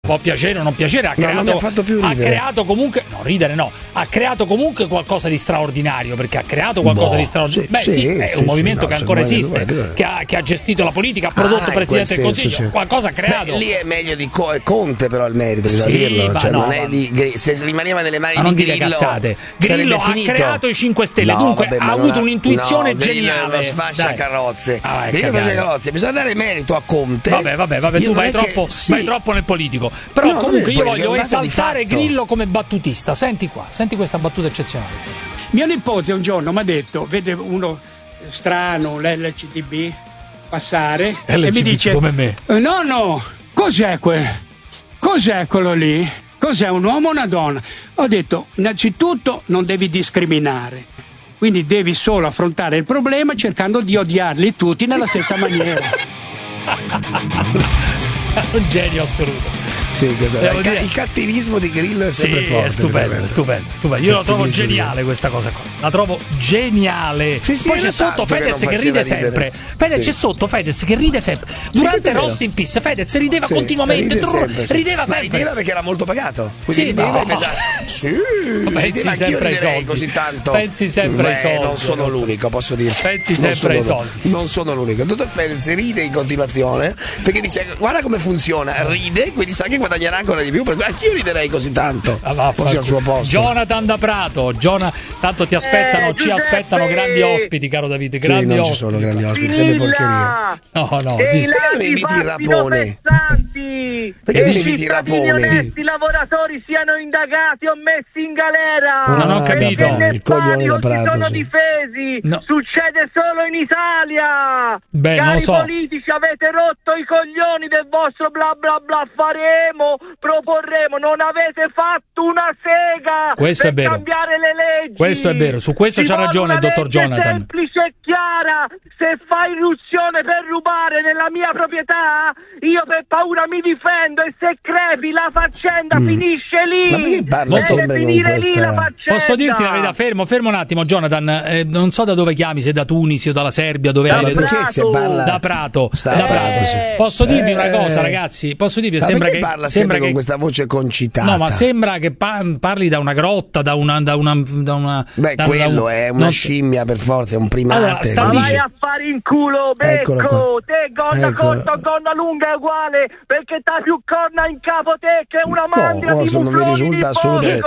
Può piacere o non piacere, ha creato comunque, no, ridere no, ha creato comunque qualcosa di straordinario, perché ha creato qualcosa di straordinario. È un movimento che ancora esiste, che ha gestito la politica, ha prodotto Presidente del Consiglio, qualcosa ha creato. Lì è meglio di Conte, però il merito di dirlo, cioè, non è se rimaneva nelle mani di Grillo, cazzate. Grillo ha creato i 5 Stelle, dunque ha avuto un'intuizione geniale. Grillo sfascia carrozze, Grillo faccia carrozze, bisogna dare merito a Conte. Vabbè, tu vai troppo nel politico. Però comunque io voglio esaltare Grillo come battutista. Senti qua, senti questa battuta eccezionale. Mio nipote un giorno mi ha detto, vede uno strano, l'LCDB passare e mi dice come me. No, cos'è quello lì? Cos'è, un uomo o una donna? Ho detto, innanzitutto non devi discriminare, quindi devi solo affrontare il problema cercando di odiarli tutti nella stessa maniera. Un genio assoluto. Sì, il cattivismo di Grillo è sempre forte. È stupendo. Io la trovo geniale questa cosa qua. La trovo geniale. Poi c'è sotto Fedez che ride sempre. C'è sotto Fedez che ride sempre. Durante Roast in Peace Fedez rideva continuamente. Rideva sempre. Rideva perché era molto pagato. Quindi rideva pensi sempre ai soldi. Così tanto. Pensi sempre ai soldi. Non sono l'unico, posso dire. Pensi sempre ai soldi. Non sono l'unico. Il dottor Fedez ride in continuazione perché dice guarda come funziona. Ride, quindi sa che guadagnerà ancora di più, perché anch'io riderei così tanto. Così al suo posto. Jonathan da Prato, tanto ci aspettano grandi ospiti, caro Davide. Non ci sono grandi ospiti, sempre porcheria. No. Perché non inviti il rapone? Perché non inviti il rapone? I lavoratori siano indagati o messi in galera. Non ho capito. Il coglione da Prato. Sono difesi. Succede solo in Italia. Cari politici, avete rotto i coglioni del vostro bla bla bla. Proporremo, non avete fatto una sega per cambiare le leggi. Questo è vero, su questo c'ha ragione il dottor Jonathan. Semplice e chiara: se fai irruzione per rubare nella mia proprietà, io per paura mi difendo, e se crepi la faccenda finisce lì. Ma perché parla sempre con questa? Posso dirti la verità? Fermo un attimo, Jonathan. Non so da dove chiami, se da Tunisi o dalla Serbia, dove hai da Prato. Posso dirvi una cosa, ragazzi? Sembra che parla sempre con questa voce concitata. No, ma sembra che parli da una grotta, da una. Quello è una scimmia per forza, è un primate. Ma vai a fare in culo, becco. Te gonna corta o gonna lunga è uguale, perché t'ha più corna in capo te che una mandria di non mi risulta assolutamente.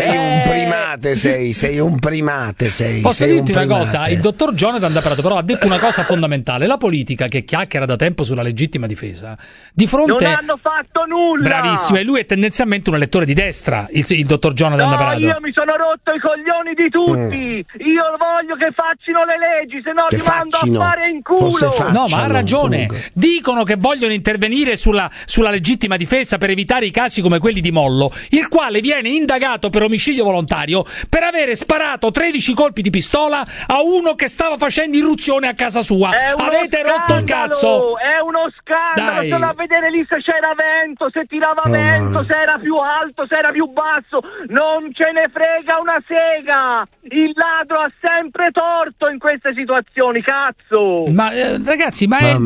Sei un primate. Posso dirti una cosa? Il dottor Jonathan da Prato però ha detto una cosa fondamentale: la politica, che chiacchiera da tempo sulla legittima difesa, di fronte non hanno fatto nulla. Bravissimo, e lui è tendenzialmente un elettore di destra, il dottor Jonathan da Prato. Io mi sono rotto i coglioni di tutti. Io voglio che faccino le leggi, se no li mando a fare in culo. No, ma ha ragione. Comunque. Dicono che vogliono intervenire sulla legittima difesa per evitare i casi come quelli di Mollo, il quale viene indagato per omicidio volontario per avere sparato 13 colpi di pistola a uno che stava facendo irruzione a casa sua. Avete rotto il cazzo. È uno scandalo. Sono a vedere lì se c'era vento, se tirava vento, se era più alto, se era più basso. Non ce ne frega una sega. Il ladro ha sempre torto in queste situazioni, cazzo. Ma ragazzi,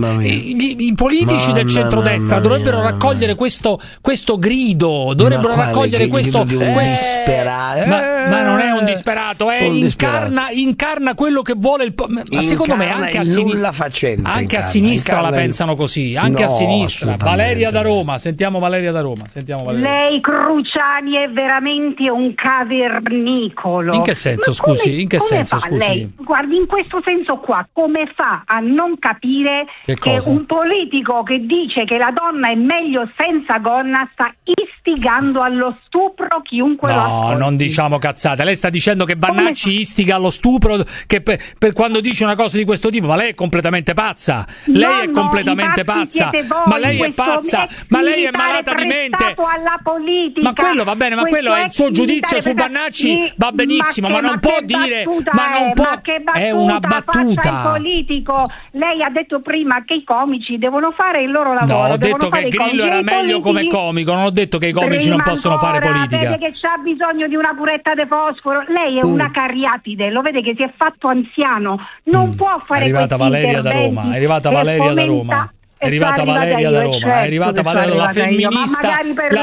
i politici del centrodestra dovrebbero raccogliere questo grido, dovrebbero raccogliere questo disperato. Ma non è un disperato, incarna quello che vuole il ma secondo me anche a sinistra la pensano così, anche a sinistra. Valeria da Roma, sentiamo Valeria da Roma. Lei, Cruciani, è veramente un cavernicolo. In che senso, scusi? In che senso, scusi? Lei, guardi, in questo senso qua, come fa a non capire che un politico che dice che la donna è meglio senza gonna sta istigando allo stupro chiunque lo ascolti? No, non diciamo cazzate. Lei sta dicendo che Bannacci istiga allo stupro che per quando dice una cosa di questo tipo, ma lei è completamente pazza. Lei è completamente pazza. Ma lei è pazza. Ma lei è malata di mente. Alla politica. Ma quello va bene, ma quello è il suo giudizio su Bannacci, va benissimo, ma non può dire, ma non può, è una battuta. Politico. Lei ha detto prima che i comici devono fare il loro lavoro. No, ho detto che Grillo era meglio come comico, non ho detto che i comici non possono fare politica. Vede che c'ha bisogno di una puretta de fosforo. Lei è una cariatide, lo vede che si è fatto anziano, non può fare È arrivata Valeria da Roma, arrivata Valeria da Roma, è arrivata Valeria, la femminista,